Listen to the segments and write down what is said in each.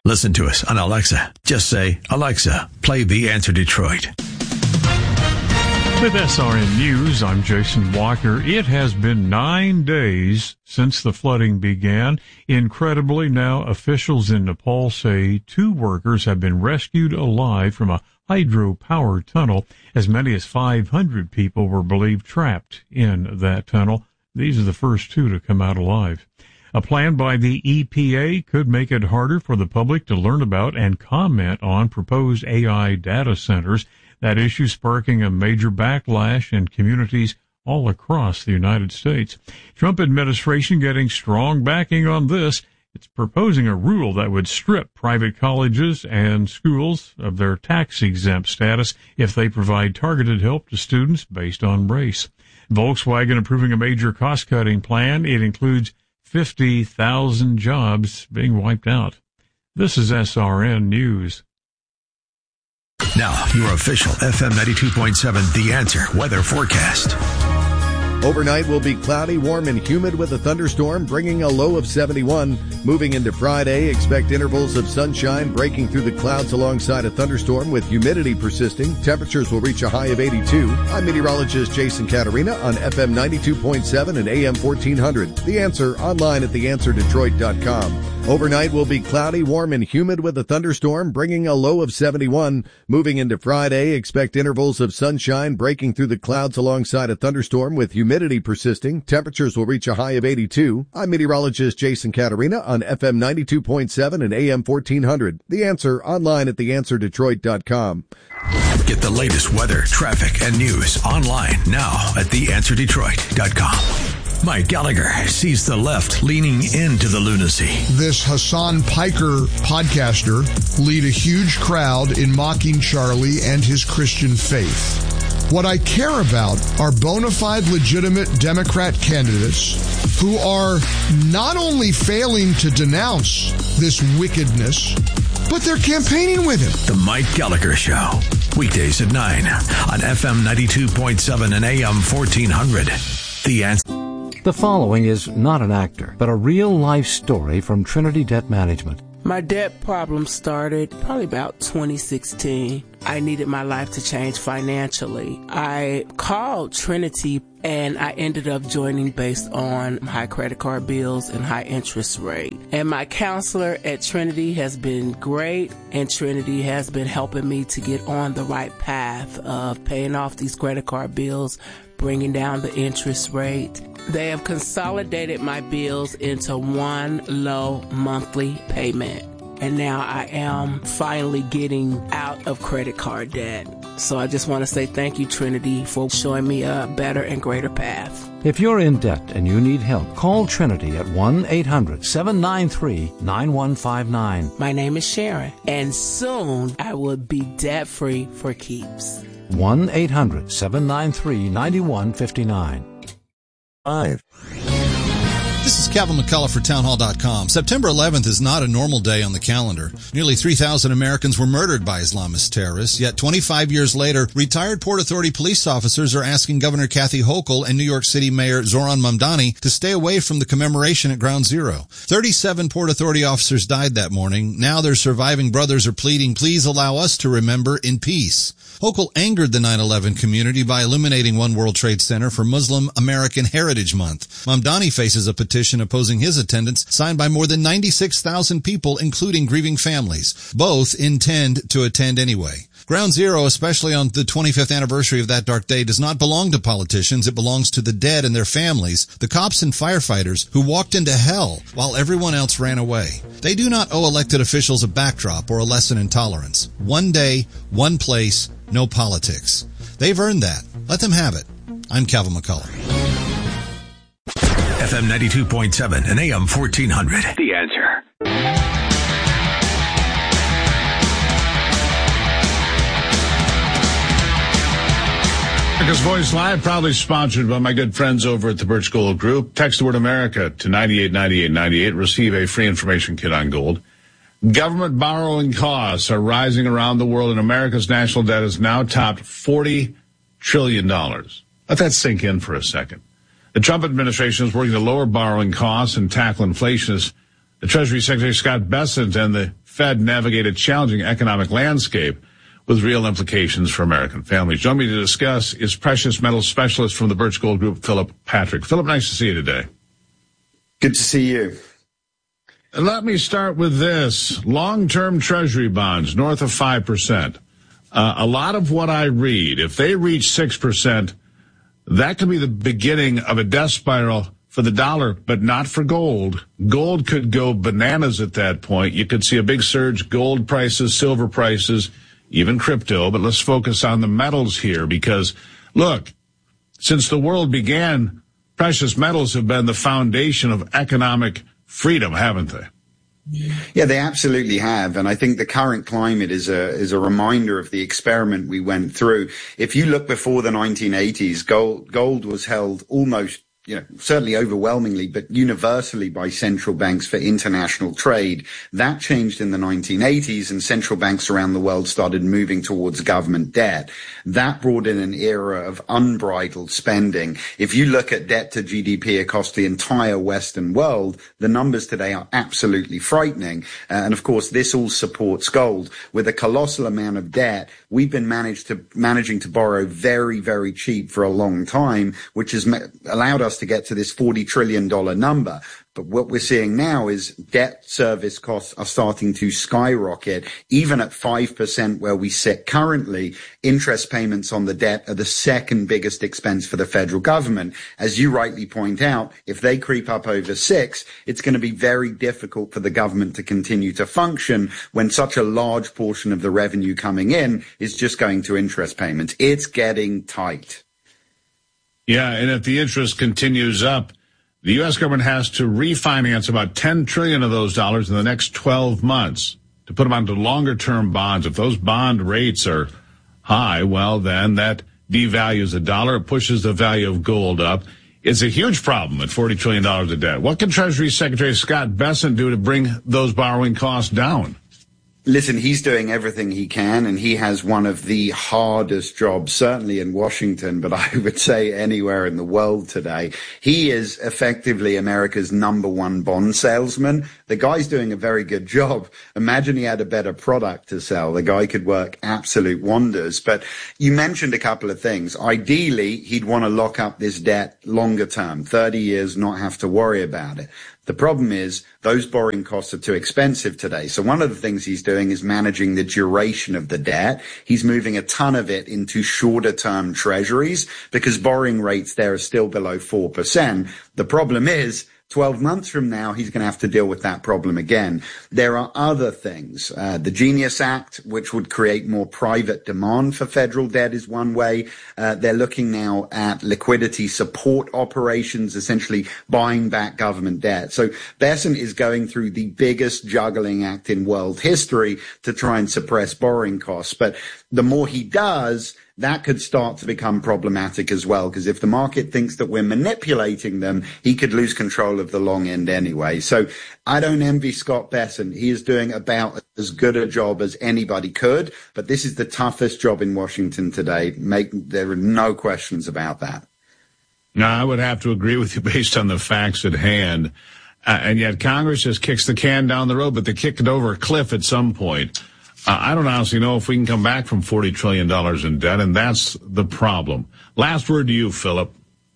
Listen to us on Alexa. Just say, Alexa, play The Answer Detroit. With SRN News, I'm Jason Walker. It has been 9 days since the flooding began. Incredibly, now officials in Nepal say 2 workers have been rescued alive from a hydropower tunnel. As many as 500 people were believed trapped in that tunnel. These are the first 2 to come out alive. A plan by the EPA could make it harder for the public to learn about and comment on proposed AI data centers. That issue sparking a major backlash in communities all across the United States. Trump administration getting strong backing on this. It's proposing a rule that would strip private colleges and schools of their tax-exempt status if they provide targeted help to students based on race. Volkswagen approving a major cost-cutting plan. It includes 50,000 jobs being wiped out. This is SRN News. Now, your official FM 92.7 The Answer weather forecast. Overnight will be cloudy, warm, and humid with a thunderstorm, bringing a low of 71. Moving into Friday, expect intervals of sunshine breaking through the clouds alongside a thunderstorm with humidity persisting. Temperatures will reach a high of 82. I'm meteorologist Jason Caterina on FM 92.7 and AM 1400. The Answer online at theanswerdetroit.com. Overnight will be cloudy, warm, and humid with a thunderstorm, bringing a low of 71. Moving into Friday, expect intervals of sunshine breaking through the clouds alongside a thunderstorm with humidity persisting. Temperatures will reach a high of 82. I'm meteorologist Jason Caterina on FM 92.7 and AM 1400. The Answer online at theanswerdetroit.com. Get the latest weather, traffic, and news online now at theanswerdetroit.com. Mike Gallagher sees the left leaning into the lunacy. This Hassan Piker podcaster lead a huge crowd in mocking Charlie and his Christian faith. What I care about are bona fide, legitimate Democrat candidates who are not only failing to denounce this wickedness, but they're campaigning with it. The Mike Gallagher Show. Weekdays at 9 on FM 92.7 and AM 1400. The Answer. The following is not an actor, but a real-life story from Trinity Debt Management. My debt problem started probably about 2016. I needed my life to change financially. I called Trinity and I ended up joining based on high credit card bills and high interest rate. And my counselor at Trinity has been great, and Trinity has been helping me to get on the right path of paying off these credit card bills, bringing down the interest rate. They have consolidated my bills into one low monthly payment. And now I am finally getting out of credit card debt. So I just want to say thank you, Trinity, for showing me a better and greater path. If you're in debt and you need help, call Trinity at 1-800-793-9159. My name is Sharon, and soon I will be debt-free for keeps. 1-800-793-9159. This is Calvin McCullough for townhall.com. September 11th is not a normal day on the calendar. Nearly 3,000 Americans were murdered by Islamist terrorists, yet 25 years later, retired Port Authority police officers are asking Governor Kathy Hochul and New York City Mayor Zoran Mamdani to stay away from the commemoration at Ground Zero. 37 Port Authority officers died that morning. Now their surviving brothers are pleading, please allow us to remember in peace. Hochul angered the 9/11 community by illuminating One World Trade Center for Muslim American Heritage Month. Mamdani faces a petition opposing his attendance signed by more than 96,000 people, including grieving families. Both intend to attend anyway. Ground Zero, especially on the 25th anniversary of that dark day, does not belong to politicians. It belongs to the dead and their families, the cops and firefighters who walked into hell while everyone else ran away. They do not owe elected officials a backdrop or a lesson in tolerance. One day, one place, no politics. They've earned that. Let them have it. I'm Calvin McCullough. FM 92.7 and AM 1400. The Answer. America's Voice Live, proudly sponsored by my good friends over at the Birch Gold Group. Text the word America to 989898. Receive a free information kit on gold. Government borrowing costs are rising around the world, and America's national debt has now topped $40 trillion. Let that sink in for a second. The Trump administration is working to lower borrowing costs and tackle inflation as the Treasury Secretary Scott Bessent and the Fed navigate a challenging economic landscape with real implications for American families. Join me to discuss is precious metals specialist from the Birch Gold Group, Philip Patrick. Philip, nice to see you today. Good to see you. Let me start with this. Long-term treasury bonds, north of 5%. A lot of what I read, if they reach 6%, that could be the beginning of a death spiral for the dollar, but not for gold. Gold could go bananas at that point. You could see a big surge, gold prices, silver prices, even crypto. But let's focus on the metals here because, look, since the world began, precious metals have been the foundation of economic freedom, haven't they? Yeah, they absolutely have. And I think the current climate is a reminder of the experiment we went through. If you look before the 1980s, gold was held almost, certainly overwhelmingly, but universally by central banks for international trade. That changed in the 1980s, and central banks around the world started moving towards government debt. That brought in an era of unbridled spending. If you look at debt to GDP across the entire Western world, the numbers today are absolutely frightening. And of course, this all supports gold. With a colossal amount of debt, we've been managing to borrow very, very cheap for a long time, which has allowed us to get to this $40 trillion number. But what we're seeing now is debt service costs are starting to skyrocket. Even at 5% where we sit currently, interest payments on the debt are the second biggest expense for the federal government. As you rightly point out, if they creep up over 6, it's going to be very difficult for the government to continue to function when such a large portion of the revenue coming in is just going to interest payments. It's getting tight. Yeah, and if the interest continues up, the U.S. government has to refinance about $10 trillion of those dollars in the next 12 months to put them onto longer-term bonds. If those bond rates are high, well, then that devalues the dollar. It pushes the value of gold up. It's a huge problem at $40 trillion of debt. What can Treasury Secretary Scott Bessent do to bring those borrowing costs down? Listen, he's doing everything he can, and he has one of the hardest jobs, certainly in Washington, but I would say anywhere in the world today. He is effectively America's #1 bond salesman. The guy's doing a very good job. Imagine he had a better product to sell. The guy could work absolute wonders. But you mentioned a couple of things. Ideally, he'd want to lock up this debt longer term, 30 years, not have to worry about it. The problem is those borrowing costs are too expensive today. So one of the things he's doing is managing the duration of the debt. He's moving a ton of it into shorter term treasuries because borrowing rates there are still below 4%. The problem is 12 months from now, he's going to have to deal with that problem again. There are other things. The Genius Act, which would create more private demand for federal debt, is one way. They're looking now at liquidity support operations, essentially buying back government debt. So Bessent is going through the biggest juggling act in world history to try and suppress borrowing costs. But the more he does, that could start to become problematic as well, because if the market thinks that we're manipulating them, he could lose control of the long end anyway. So I don't envy Scott Bessent. He is doing about as good a job as anybody could, but this is the toughest job in Washington today. There are no questions about that. No, I would have to agree with you based on the facts at hand. And yet Congress just kicks the can down the road, but they kick it over a cliff at some point. I don't honestly know if we can come back from $40 trillion in debt, and that's the problem. Last word to you, Philip.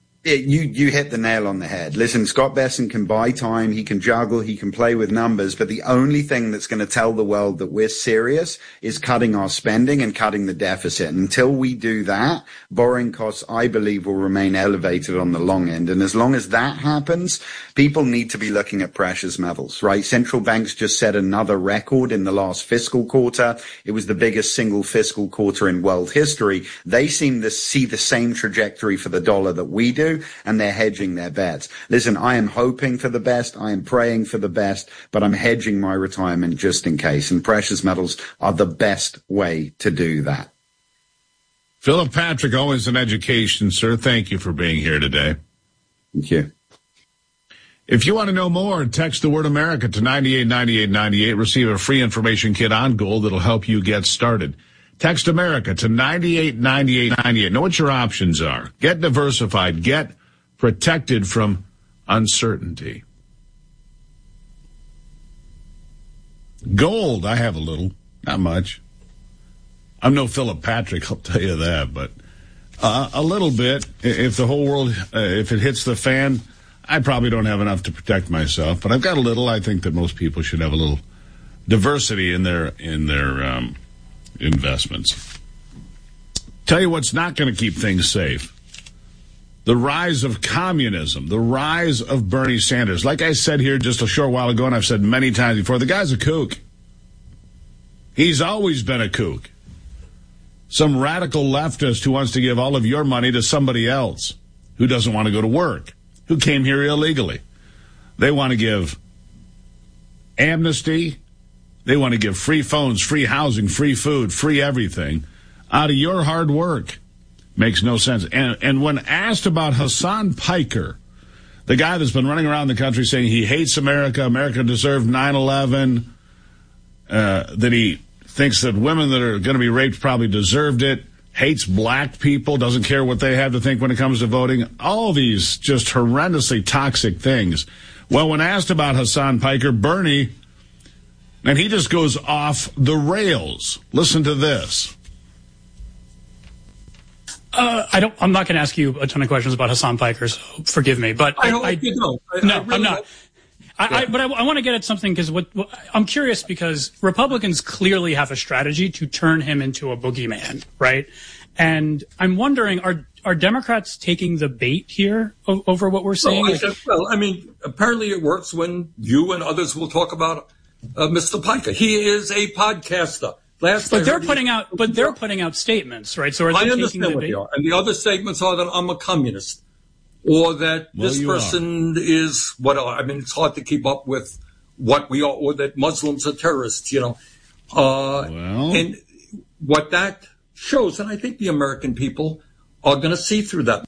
You hit the nail on the head. Listen, Scott Bessent can buy time, he can juggle, he can play with numbers, but the only thing that's going to tell the world that we're serious is cutting our spending and cutting the deficit. And until we do that, borrowing costs, I believe, will remain elevated on the long end. And as long as that happens, people need to be looking at precious metals, right? Central banks just set another record in the last fiscal quarter. It was the biggest single fiscal quarter in world history. They seem to see the same trajectory for the dollar that we do, and they're hedging their bets. Listen, I am hoping for the best. I am praying for the best, but I'm hedging my retirement just in case. And precious metals are the best way to do that. Philip Patrick, always an education, sir. Thank you for being here today. Thank you. If you want to know more, text the word America to 989898. Receive a free information kit on gold that'll help you get started. Text America to 989898. Know what your options are. Get diversified. Get protected from uncertainty. Gold, I have a little, not much. I'm no Philip Patrick, I'll tell you that, but a little bit. If the whole world, if it hits the fan, I probably don't have enough to protect myself, but I've got a little. I think that most people should have a little diversity in their investments. Tell you what's not going to keep things safe. The rise of communism, the rise of Bernie Sanders. Like I said here just a short while ago, and I've said many times before, the guy's a kook. He's always been a kook. Some radical leftist who wants to give all of your money to somebody else who doesn't want to go to work, who came here illegally. They want to give amnesty. They want to give free phones, free housing, free food, free everything out of your hard work. Makes no sense. And when asked about Hassan Piker, the guy that's been running around the country saying he hates America, America deserved 9/11, that he thinks that women that are going to be raped probably deserved it, hates black people, doesn't care what they have to think when it comes to voting, all these just horrendously toxic things. Well, when asked about Hassan Piker, Bernie, and he just goes off the rails. Listen to this. I'm not going to ask you a ton of questions about Hassan Piker, so forgive me. But I hope you don't. I'm not. But I want to get at something because what I'm curious because Republicans clearly have a strategy to turn him into a boogeyman, right? And I'm wondering, are Democrats taking the bait here over what we're saying? Apparently it works when you and others will talk about Mr. Piker. He is a podcaster. But they're putting out statements, right? So are they taking the bait? And the other statements are that I'm a communist, or that this person is what? I mean, it's hard to keep up with what we are, or that Muslims are terrorists. And what that shows, and I think the American people are going to see through that.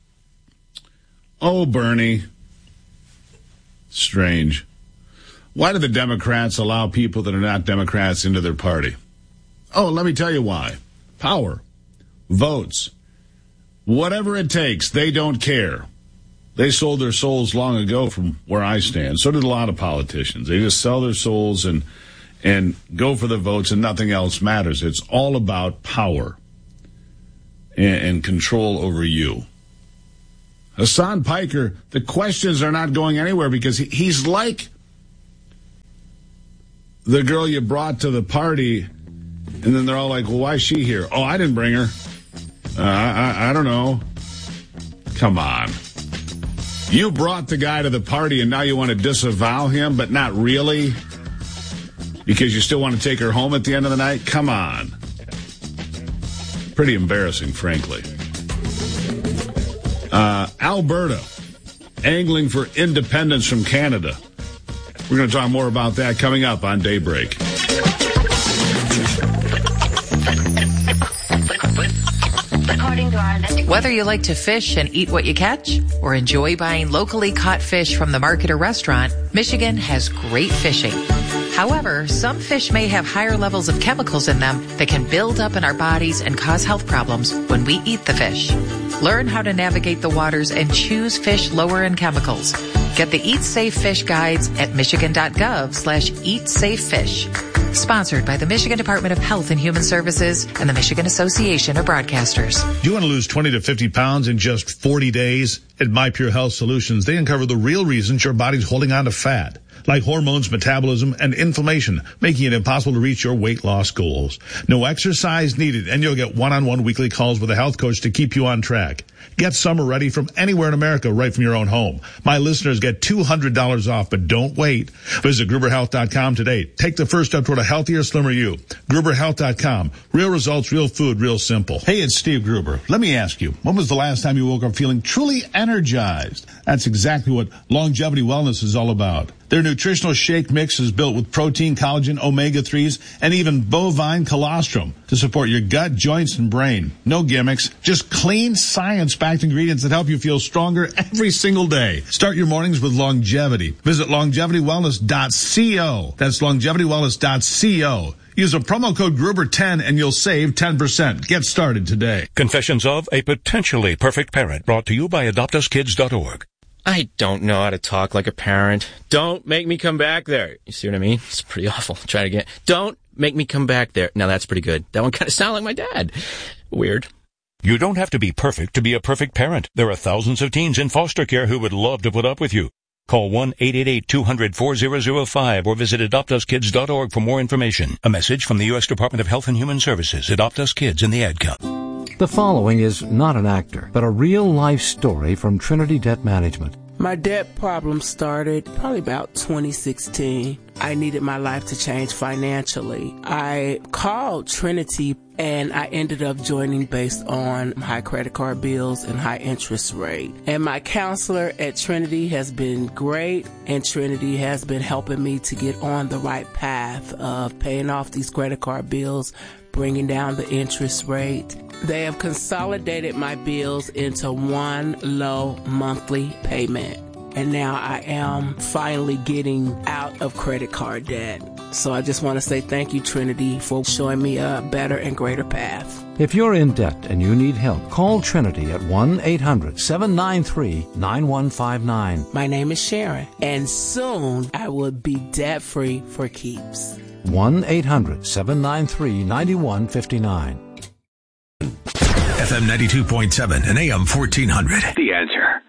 Oh, Bernie, strange. Why do the Democrats allow people that are not Democrats into their party? Oh, let me tell you why. Power. Votes. Whatever it takes, they don't care. They sold their souls long ago from where I stand. So did a lot of politicians. They just sell their souls and go for the votes and nothing else matters. It's all about power and control over you. Hassan Piker, the questions are not going anywhere because he's like the girl you brought to the party. And then they're all like, well, why is she here? Oh, I didn't bring her. I don't know. Come on. You brought the guy to the party and now you want to disavow him, but not really? Because you still want to take her home at the end of the night? Come on. Pretty embarrassing, frankly. Alberta, angling for independence from Canada. We're going to talk more about that coming up on Daybreak. Whether you like to fish and eat what you catch or enjoy buying locally caught fish from the market or restaurant, Michigan has great fishing. However, some fish may have higher levels of chemicals in them that can build up in our bodies and cause health problems when we eat the fish. Learn how to navigate the waters and choose fish lower in chemicals. Get the Eat Safe Fish guides at michigan.gov/eatsafefish. Sponsored by the Michigan Department of Health and Human Services and the Michigan Association of Broadcasters. Do you want to lose 20 to 50 pounds in just 40 days? At My Pure Health Solutions, they uncover the real reasons your body's holding on to fat, like hormones, metabolism, and inflammation, making it impossible to reach your weight loss goals. No exercise needed, and you'll get one-on-one weekly calls with a health coach to keep you on track. Get summer ready from anywhere in America right from your own home. My listeners get $200 off, but don't wait. Visit GruberHealth.com today. Take the first step toward a healthier, slimmer you. GruberHealth.com. Real results, real food, real simple. Hey, it's Steve Gruber. Let me ask you, when was the last time you woke up feeling truly energized? That's exactly what Longevity Wellness is all about. Their nutritional shake mix is built with protein, collagen, omega-3s, and even bovine colostrum to support your gut, joints, and brain. No gimmicks, just clean, science-backed ingredients that help you feel stronger every single day. Start your mornings with longevity. Visit longevitywellness.co. That's longevitywellness.co. Use a promo code Gruber10 and you'll save 10%. Get started today. Confessions of a Potentially Perfect Parent, brought to you by AdoptUsKids.org. I don't know how to talk like a parent. Don't make me come back there. You see what I mean? It's pretty awful. Try it again. Don't make me come back there. Now that's pretty good. That one kind of sounded like my dad. Weird. You don't have to be perfect to be a perfect parent. There are thousands of teens in foster care who would love to put up with you. Call 1-888-200-4005 or visit AdoptUsKids.org for more information. A message from the U.S. Department of Health and Human Services. Adopt Us Kids in the Ad Count. The following is not an actor, but a real-life story from Trinity Debt Management. My debt problem started probably about 2016. I needed my life to change financially. I called Trinity and I ended up joining based on high credit card bills and high interest rate. And my counselor at Trinity has been great, and Trinity has been helping me to get on the right path of paying off these credit card bills, bringing down the interest rate. They have consolidated my bills into one low monthly payment. And now I am finally getting out of credit card debt. So I just want to say thank you, Trinity, for showing me a better and greater path. If you're in debt and you need help, call Trinity at 1-800-793-9159. My name is Sharon, and soon I will be debt-free for keeps. 1-800-793-9159. FM 92.7 and AM 1400. The Answer.